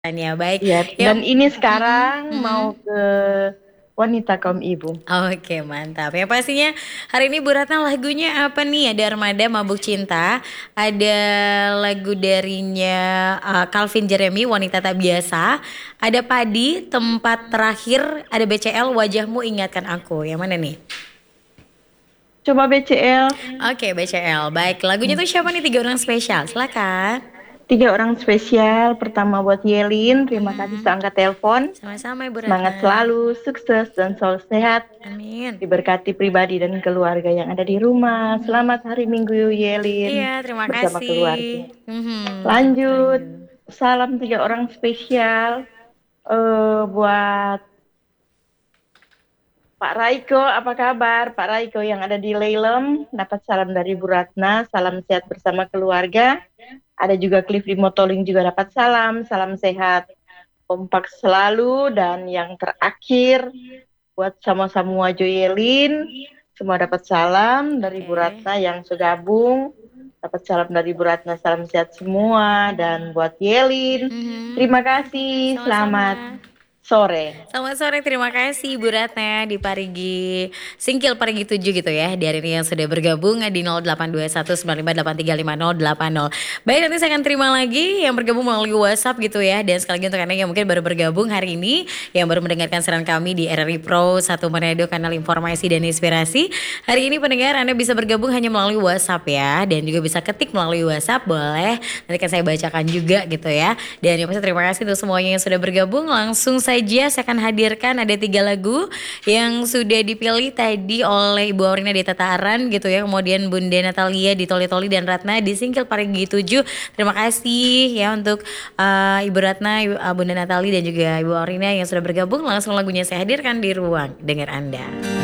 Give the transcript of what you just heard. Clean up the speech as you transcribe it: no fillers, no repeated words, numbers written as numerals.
Ya baik. Iya, Ya, dan ini mhm sekarang mhm. mau ke wanita kaum ibu. Oke mantap. Ya pastinya hari ini Bu Ratna lagunya apa nih? Ada Armada Mabuk Cinta, ada lagu darinya Calvin Jeremy Wanita Tak Biasa, ada Padi Tempat Terakhir, ada BCL Wajahmu Ingatkan Aku. Yang mana nih? Coba BCL. Oke BCL. Baik, lagunya tuh siapa nih tiga orang spesial? Silakan. Tiga orang spesial. Pertama buat Yelin, terima kasih Mhm. sudah angkat telepon. Sama-sama Ibu Semangat Ratna. selalu, sukses dan selalu sehat. Amin. Diberkati pribadi dan keluarga yang ada di rumah. Selamat hari Minggu Iya, Yelin terima bersama kasih. keluarga. Selamat Lanjut, minggu. salam tiga orang spesial buat Pak Raiko, apa kabar? Pak Raiko yang ada di Leilem, dapat salam dari Bu Ratna, salam sehat bersama keluarga. Ada juga Cliff di Motoling juga dapat salam, salam sehat, kompak selalu. Dan yang terakhir, buat sama-sama Joyelin, semua dapat salam dari Bu Oke. Ratna yang sudah gabung. Dapat salam dari Bu Ratna, salam sehat semua. Dan buat Yelin, Mhm. terima kasih, selamat Sama-sama. sore. Selamat sore, terima kasih Bu Ratna di Parigi Singkil Parigi 7 gitu ya. Di hari ini yang sudah bergabung di 082195835080. Baik, nanti saya akan terima lagi yang bergabung melalui WhatsApp gitu ya. Dan sekali lagi untuk Anda yang mungkin baru bergabung hari ini, yang baru mendengarkan siaran kami di RRI Pro 1 Manado, kanal informasi dan inspirasi. Hari ini pendengar Anda bisa bergabung hanya melalui WhatsApp ya. Dan juga bisa ketik melalui WhatsApp, boleh. Nanti akan saya bacakan juga gitu ya. Dan yang pasti terima kasih untuk semuanya yang sudah bergabung. Langsung saja saya akan hadirkan ada 3 lagu yang sudah dipilih tadi oleh Ibu Aurina di Tataran gitu ya. Kemudian Bunda Natalia di Toli Toli dan Ratna di Singkil Parigi 7. Terima kasih ya untuk Ibu Ratna, Bunda Natali dan juga Ibu Aurina yang sudah bergabung. Langsung lagunya saya hadirkan di ruang dengar Anda.